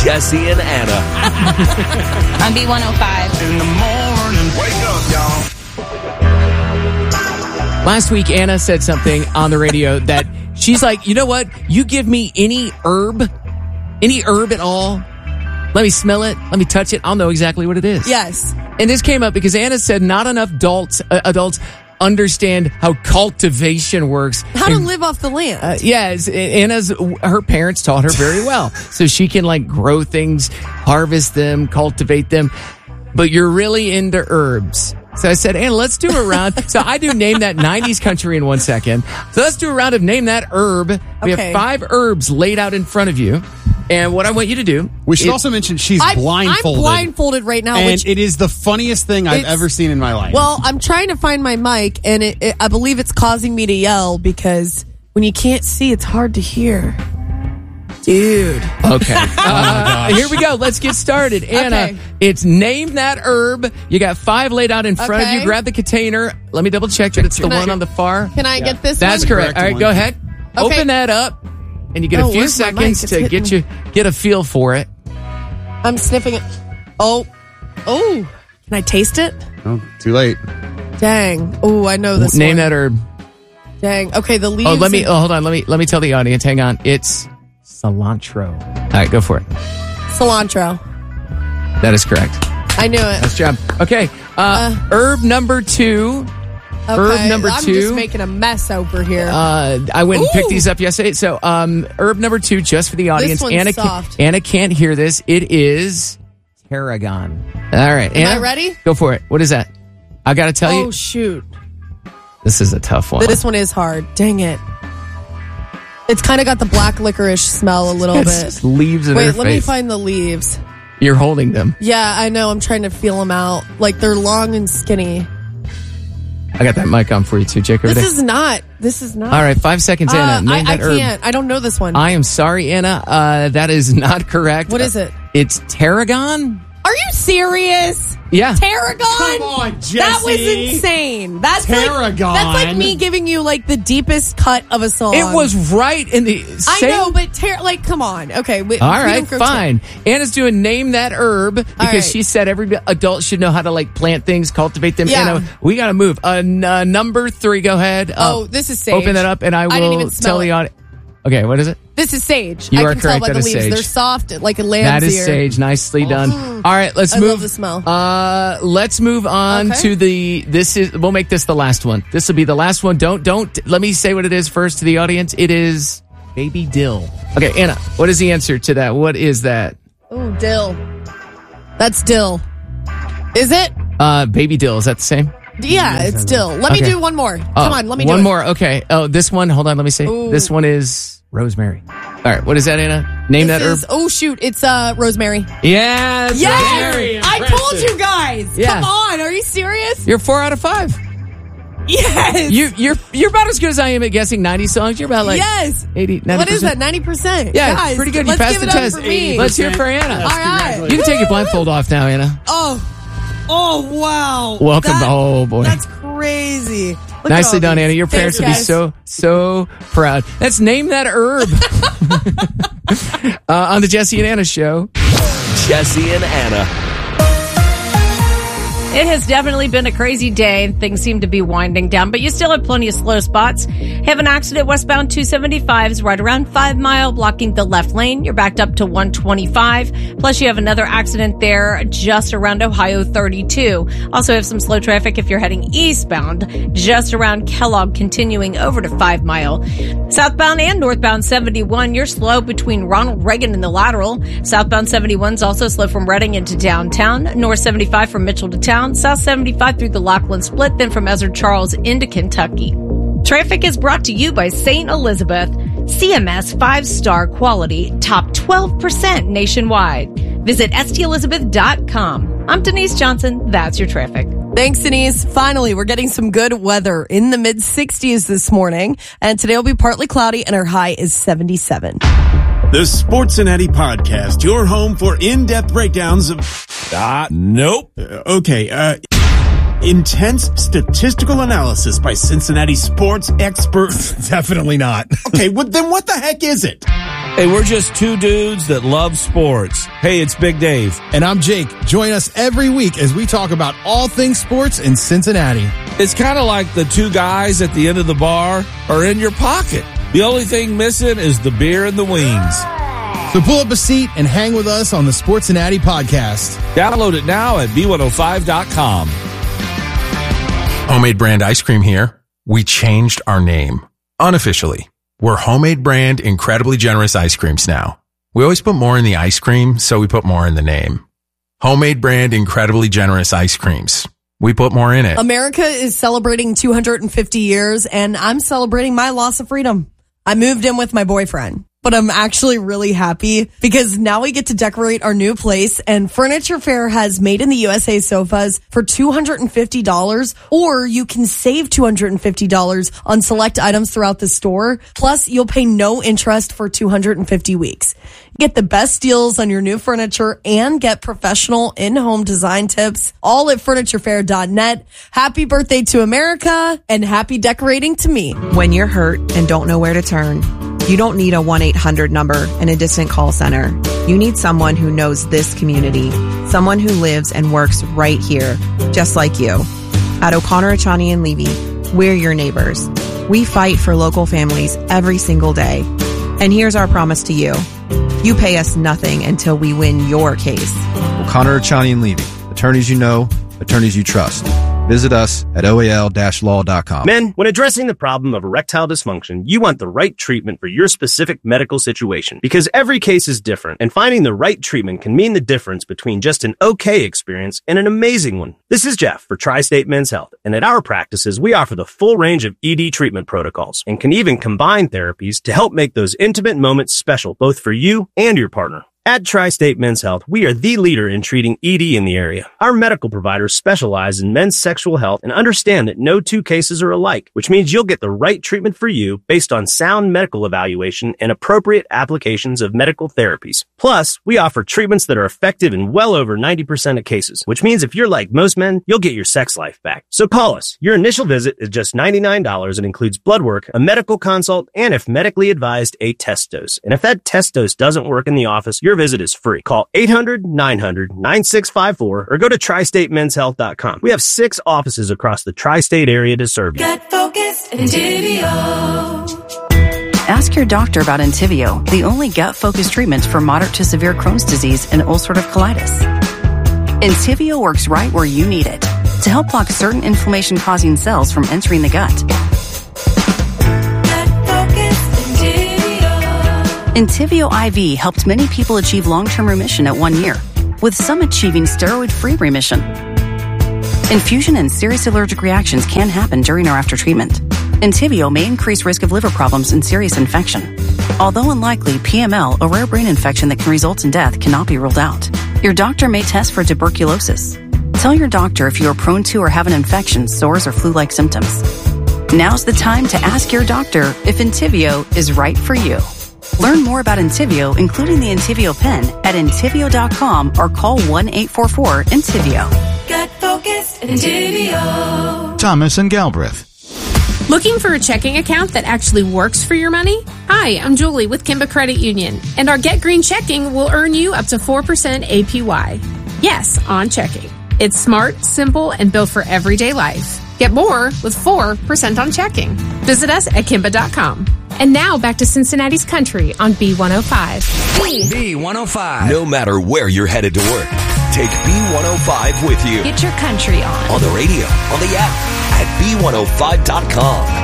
Jesse and Anna. On B105. In the morning, wake up, y'all. Last week, Anna said something on the radio that she's like, you know what? You give me any herb at all, let me smell it, let me touch it, I'll know exactly what it is. Yes. And this came up because Anna said not enough adults understand how cultivation works. How to live off the land. Yes, her parents taught her very well. So she can like grow things, harvest them, cultivate them. But you're really into herbs. So I said, Anna, let's do a round. So I do Name That 90s Country in 1 second. So let's do a round of Name That Herb. We have 5 herbs laid out in front of you. And what I want you to do... We should also mention she's blindfolded. I'm blindfolded right now. And it is the funniest thing I've ever seen in my life. Well, I'm trying to find my mic, and I believe it's causing me to yell because when you can't see, it's hard to hear. Dude. Okay. Here we go. Let's get started. Anna, it's Name That Herb. You got 5 laid out in front of you. Grab the container. Let me double check that it's the one on the far. Can I get this That's one? correct. All right, go ahead. Okay. Open that up, and you get a few seconds to get a feel for it. I'm sniffing it. Oh. Can I taste it? Oh, too late. Dang. Oh, I know this Name one. that herb. Dang. Okay, the leaves. Hold on. Let me tell the audience. Hang on. It's cilantro. All right, go for it. Cilantro. That is correct. I knew it. Nice job. Okay. Herb number 2. Okay. Herb number 2. I'm just making a mess over here. I went and picked these up yesterday. So, herb number 2, just for the audience. This one's soft. Anna can't hear this. It is tarragon. All right, Anna. Am I ready? Go for it. What is that? I got to tell you. Oh, shoot. This is a tough one. This one is hard. Dang it. It's kind of got the black licorice smell a little bit. Just leaves in her face. Wait, let me find the leaves. You're holding them. Yeah, I know. I'm trying to feel them out. Like, they're long and skinny. I got that mic on for you too, Jake. This is not. All right, 5 seconds, Anna. Name that herb. Can't. I don't know this one. I am sorry, Anna. That is not correct. What is it? It's tarragon. Are you serious? Yeah. Tarragon? Come on, Jesse. That was insane. That's tarragon. That's like me giving you like the deepest cut of a song. It was right in the same... I know, but come on. Okay. All right, fine. Anna's doing Name That Herb because she said every adult should know how to like plant things, cultivate them. Yeah. Anna, we got to move. Number 3, go ahead. This is sage. Open that up and I didn't will even smell tell the audience. Okay, what is it? This is sage. You I are can tell correct. by That the is leaves. sage. They're soft, like a lamb's That is ear. sage. Nicely done. All right, let's move. I love the smell. Let's move on to we'll make this the last one. This will be the last one. Don't let me say what it is first to the audience. It is baby dill. Okay, Anna, what is the answer to that? What is that? Ooh, dill. That's dill. Is it? Baby dill. Is that the same? Yeah, it's dill. Let me do one more. Come on, let me do one more. Okay. Oh, this one. Hold on. Let me see. Ooh. This one is rosemary. All right. What is that, Anna? Name that herb. Oh shoot! It's rosemary. Yeah. That's Yes, I told you guys. Yeah. Come on, are you serious? You're 4 out of 5. Yes. You're about as good as I am at guessing 90 songs. You're about like 80, 90%. What is that? 90%. Yeah, guys, pretty good. You passed the test. Let's hear it for Anna. All right. You can take your blindfold off now, Anna. Oh wow. Welcome. Oh boy. That's crazy. Look Nicely at all done, these. Anna. Your parents would be so proud. Let's Name That Herb. On the Jesse and Anna show. Jesse and Anna. It has definitely been a crazy day. Things seem to be winding down, but you still have plenty of slow spots. Have an accident westbound 275 is right around 5 Mile, blocking the left lane. You're backed up to 125. Plus, you have another accident there just around Ohio 32. Also have some slow traffic if you're heading eastbound, just around Kellogg, continuing over to 5 Mile. Southbound and northbound 71, you're slow between Ronald Reagan and the Lateral. Southbound 71 is also slow from Reading into downtown. North 75 from Mitchell to town. South 75 through the Lachlan Split, then from Ezra Charles into Kentucky. Traffic is brought to you by St. Elizabeth. CMS 5-star quality, top 12% nationwide. Visit stelizabeth.com. I'm Denise Johnson. That's your traffic. Thanks, Denise. Finally, we're getting some good weather in the mid-60s this morning. And today will be partly cloudy and our high is 77. The Sports and Eddie Podcast, your home for in-depth breakdowns of... Nope. Okay, Intense statistical analysis by Cincinnati sports experts. Definitely not. Okay, well, then what the heck is it? Hey, we're just two dudes that love sports. Hey, it's Big Dave. And I'm Jake. Join us every week as we talk about all things sports in Cincinnati. It's kind of like the two guys at the end of the bar are in your pocket. The only thing missing is the beer and the wings. So pull up a seat and hang with us on the Sports Cincinnati podcast. Download it now at B105.com. Homemade Brand Ice Cream here. We changed our name. Unofficially. We're Homemade Brand Incredibly Generous Ice Creams now. We always put more in the ice cream, so we put more in the name. Homemade Brand Incredibly Generous Ice Creams. We put more in it. America is celebrating 250 years, and I'm celebrating my loss of freedom. I moved in with my boyfriend, but I'm actually really happy because now we get to decorate our new place, and Furniture Fair has made in the USA sofas for $250, or you can save $250 on select items throughout the store. Plus, you'll pay no interest for 250 weeks. Get the best deals on your new furniture and get professional in-home design tips all at FurnitureFair.net. Happy birthday to America and happy decorating to me. When you're hurt and don't know where to turn, you don't need a 1-800 number and a distant call center. You need someone who knows this community, someone who lives and works right here, just like you. At O'Connor, Achani and Levy, we're your neighbors. We fight for local families every single day. And here's our promise to you. You pay us nothing until we win your case. O'Connor, Achani and Levy, attorneys you know, attorneys you trust. Visit us at oal-law.com. Men, when addressing the problem of erectile dysfunction, you want the right treatment for your specific medical situation because every case is different, and finding the right treatment can mean the difference between just an okay experience and an amazing one. This is Jeff for Tri-State Men's Health, and at our practices, we offer the full range of ED treatment protocols and can even combine therapies to help make those intimate moments special both for you and your partner. At Tri-State Men's Health, we are the leader in treating ED in the area. Our medical providers specialize in men's sexual health and understand that no two cases are alike, which means you'll get the right treatment for you based on sound medical evaluation and appropriate applications of medical therapies. Plus, we offer treatments that are effective in well over 90% of cases, which means if you're like most men, you'll get your sex life back. So call us. Your initial visit is just $99 and includes blood work, a medical consult, and if medically advised, a test dose. And if that test dose doesn't work in the office, your visit is free. Call 800-900-9654 or go to tristatemenshealth.com. We have 6 offices across the tri-state area to serve you. Get focused, Entivio. Ask your doctor about Entivio, the only gut-focused treatment for moderate to severe Crohn's disease and ulcerative colitis. Entivio works right where you need it to help block certain inflammation-causing cells from entering the gut. Entivio IV helped many people achieve long-term remission at 1 year, with some achieving steroid-free remission. Infusion and serious allergic reactions can happen during or after treatment. Entivio may increase risk of liver problems and serious infection. Although unlikely, PML, a rare brain infection that can result in death, cannot be ruled out. Your doctor may test for tuberculosis. Tell your doctor if you are prone to or have an infection, sores, or flu-like symptoms. Now's the time to ask your doctor if Entivio is right for you. Learn more about Entivio, including the Entivio pen, at Entivio.com or call 1-844-ENTIVIO. Get focused, Entivio. Thomas and Galbraith. Looking for a checking account that actually works for your money? Hi, I'm Julie with Kimba Credit Union, and our Get Green checking will earn you up to 4% APY. Yes, on checking. It's smart, simple, and built for everyday life. Get more with 4% on checking. Visit us at Kimba.com. And now back to Cincinnati's Country on B105. B105. No matter where you're headed to work, take B105 with you. Get your country on. On the radio, on the app, at B105.com.